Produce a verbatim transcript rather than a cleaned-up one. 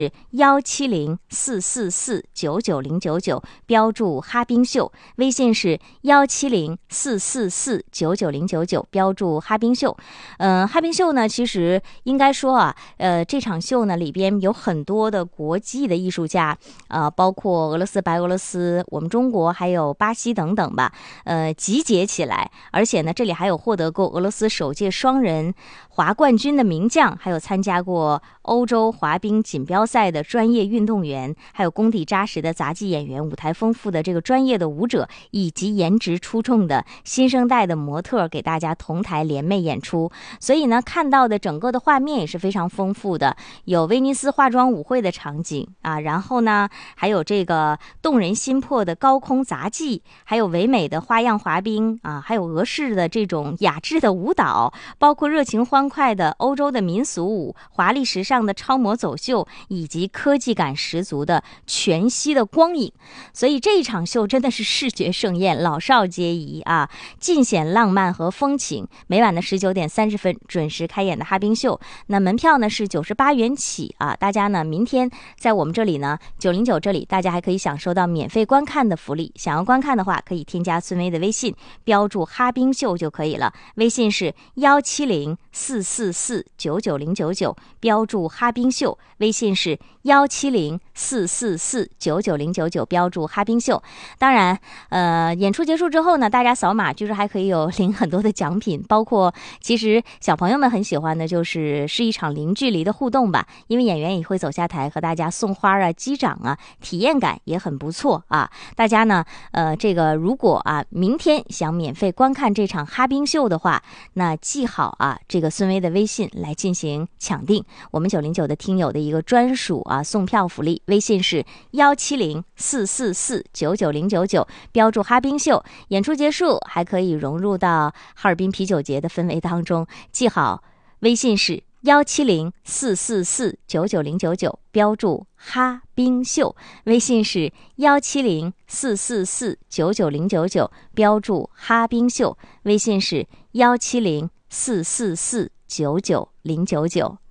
幺七零四四四九九零九九，标注哈冰秀。微信是幺七零四四四九九零九九，标注哈冰秀。嗯、呃，哈冰秀呢，其实应该说啊，呃，这场秀呢里边有很多的国际的艺术家，呃，包括俄罗斯、白俄罗斯、我们中国还有巴西等等吧，呃，集结起来。而且呢，这里还有获得过俄罗斯首届双人滑冠军的名将，还有参加过欧洲滑冰锦标赛的专业运动员，还有功底扎实的杂技演员，舞台丰富的这个专业的舞者，以及颜值出众的新生代的模特，给大家同台联袂演出。所以呢，看到的整个的画面也是非常丰富的，有威尼斯化妆舞会的场景啊，然后呢，还有这个动人心魄的高空杂技，还有唯美的花样滑冰啊，还有俄式的这种雅致的舞蹈，包括热情欢快的欧洲的民俗舞，华丽时尚的超模走秀，以及科技感十足的全息的光影。所以这一场秀真的是视觉盛宴，老少皆宜啊，尽显浪漫和风情。每晚的十九点三十分准时开演的哈冰秀，那门票呢是九十八元起啊，大家呢明天在我们这里呢九零九这里，大家还可以享受到免费观看的福利。想要观看的话，可以添加孙薇的微信，标注哈冰秀就可以了。微信是幺七零四四四九九零九九，标注哈冰秀。微信是幺七零四四四九九零九九，标注哈冰秀。当然，呃，演出结束之后呢，大家扫码据说还可以有领很多的奖品，包括其实小朋友们很喜欢的就是是一场零距离的互动吧，因为演员也会走下台和大家送花啊、击掌啊，体验感也很不错啊。大家呢，呃，这个如果啊明天想免费观看这场哈冰秀的话，那记好啊这个孙薇的微信来进行抢定我们九零九的听友的一个专属啊送票福利。微信是幺七零四四四九九零九九，标注哈冰秀。演出结束还可以融入到哈尔滨啤酒节的氛围当中，记好微信是幺七零四四四九九零九九，标注哈冰秀。微信是幺七零四四四九九零九九，标注哈冰秀。微信是幺七零四四四九九零九九。